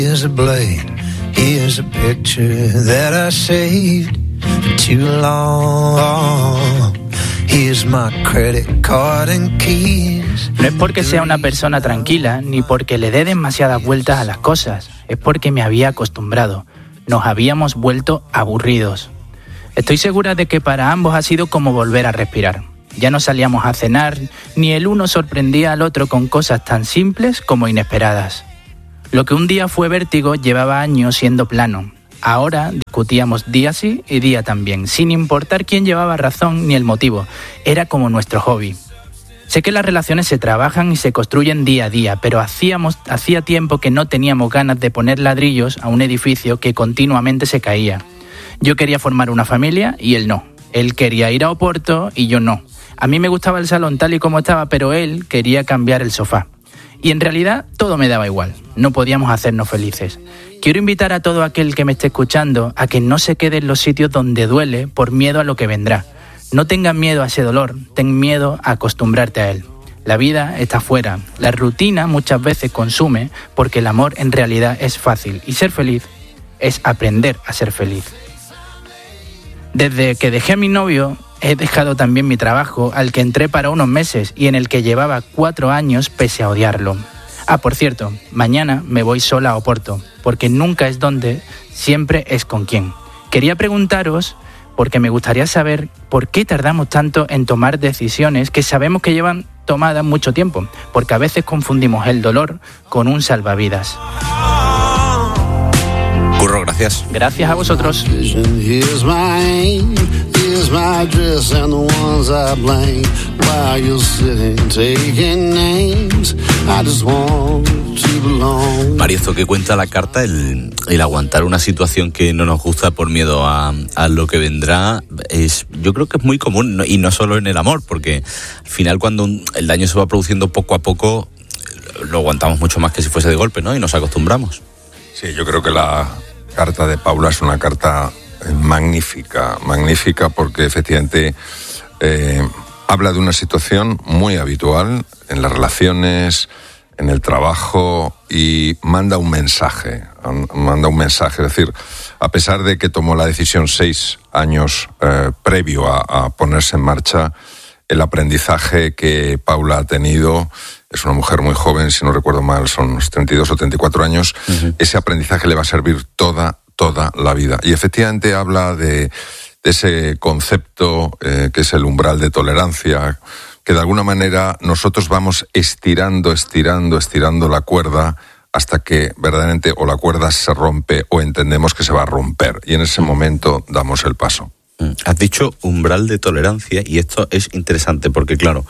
Here's a blade, here's a picture that I saved for too long. Here's my credit card and keys. No es porque sea una persona tranquila, ni porque le dé demasiadas vueltas a las cosas. Es porque me había acostumbrado. Nos habíamos vuelto aburridos. Estoy segura de que para ambos ha sido como volver a respirar. Ya no salíamos a cenar, ni el uno sorprendía al otro con cosas tan simples como inesperadas. Lo que un día fue vértigo llevaba años siendo plano. Ahora discutíamos día sí y día también, sin importar quién llevaba razón ni el motivo. Era como nuestro hobby. Sé que las relaciones se trabajan y se construyen día a día, pero hacía tiempo que no teníamos ganas de poner ladrillos a un edificio que continuamente se caía. Yo quería formar una familia y él no. Él quería ir a Oporto y yo no. A mí me gustaba el salón tal y como estaba, pero él quería cambiar el sofá. Y en realidad todo me daba igual. No podíamos hacernos felices. Quiero invitar a todo aquel que me esté escuchando a que no se quede en los sitios donde duele por miedo a lo que vendrá. No tengas miedo a ese dolor, ten miedo a acostumbrarte a él. La vida está fuera. La rutina muchas veces consume porque el amor en realidad es fácil. Y ser feliz es aprender a ser feliz. Desde que dejé a mi novio, he dejado también mi trabajo, al que entré para unos meses y en el que llevaba 4 años pese a odiarlo. Ah, por cierto, mañana me voy sola a Oporto, porque nunca es dónde, siempre es con quién. Quería preguntaros, porque me gustaría saber por qué tardamos tanto en tomar decisiones que sabemos que llevan tomadas mucho tiempo, porque a veces confundimos el dolor con un salvavidas. Curro, gracias. Gracias a vosotros. Mario, esto que cuenta la carta, el aguantar una situación que no nos gusta por miedo a lo que vendrá, yo creo que es muy común, y no solo en el amor, porque al final cuando el daño se va produciendo poco a poco, lo aguantamos mucho más que si fuese de golpe, ¿no? Y nos acostumbramos. Sí, yo creo que la carta de Paula es una carta magnífica porque efectivamente habla de una situación muy habitual en las relaciones, en el trabajo, y manda un mensaje, es decir, a pesar de que tomó la decisión 6 años previo a ponerse en marcha, el aprendizaje que Paula ha tenido, es una mujer muy joven, si no recuerdo mal, son unos 32 o 34 años, ese aprendizaje le va a servir toda la vida. Y efectivamente habla de ese concepto que es el umbral de tolerancia, que de alguna manera nosotros vamos estirando la cuerda hasta que verdaderamente o la cuerda se rompe o entendemos que se va a romper. Y en ese momento damos el paso. Has dicho umbral de tolerancia y esto es interesante porque, claro,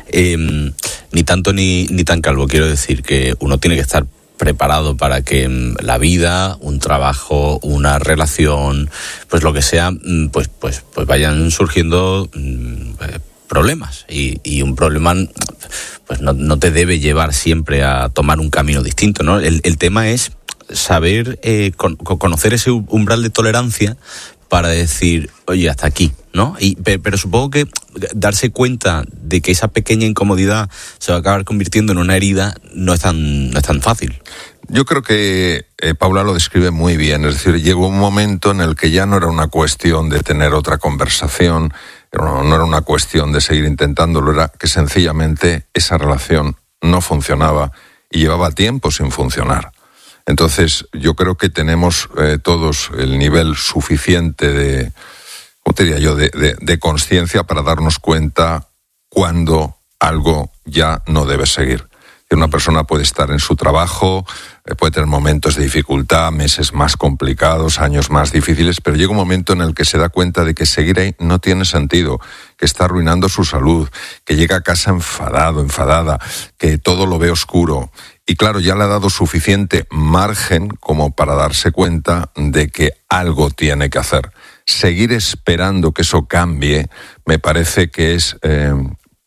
ni tanto ni tan calvo. Quiero decir que uno tiene que estar preparado para que la vida, un trabajo, una relación, pues lo que sea, pues vayan surgiendo problemas. Y un problema pues no te debe llevar siempre a tomar un camino distinto, ¿no? El tema es saber conocer ese umbral de tolerancia para decir, oye, hasta aquí, ¿no? Pero supongo que darse cuenta de que esa pequeña incomodidad se va a acabar convirtiendo en una herida no es tan fácil. Yo creo que Paula lo describe muy bien, es decir, llegó un momento en el que ya no era una cuestión de tener otra conversación, no era una cuestión de seguir intentándolo, era que sencillamente esa relación no funcionaba y llevaba tiempo sin funcionar. Entonces, yo creo que tenemos todos el nivel suficiente de, ¿cómo te diría yo?, de conciencia para darnos cuenta cuando algo ya no debe seguir. Una persona puede estar en su trabajo, puede tener momentos de dificultad, meses más complicados, años más difíciles, pero llega un momento en el que se da cuenta de que seguir ahí no tiene sentido, que está arruinando su salud, que llega a casa enfadada, que todo lo ve oscuro. Y claro, ya le ha dado suficiente margen como para darse cuenta de que algo tiene que hacer. Seguir esperando que eso cambie me parece que es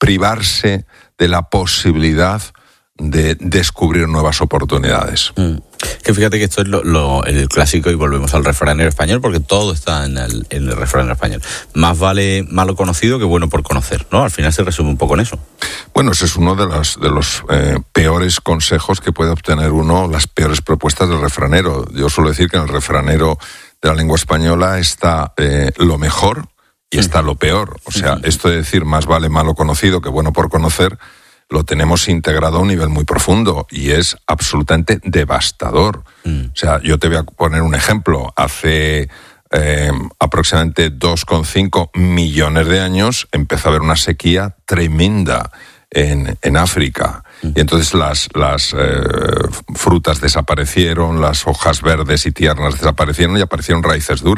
privarse de la posibilidad de descubrir nuevas oportunidades. Que fíjate que esto es el clásico, y volvemos al refranero español, porque todo está en el refranero español. Más vale malo conocido que bueno por conocer, ¿no? Al final se resume un poco en eso. Bueno, ese es uno de los peores consejos que puede obtener uno, las peores propuestas del refranero. Yo suelo decir que en el refranero de la lengua española está lo mejor y está lo peor. O sea, esto de decir más vale malo conocido que bueno por conocer, lo tenemos integrado a un nivel muy profundo y es absolutamente devastador. O sea, yo te voy a poner un ejemplo. Hace aproximadamente 2,5 millones de años empezó a haber una sequía tremenda en África. Y entonces las frutas desaparecieron, las hojas verdes y tiernas desaparecieron y aparecieron raíces duras.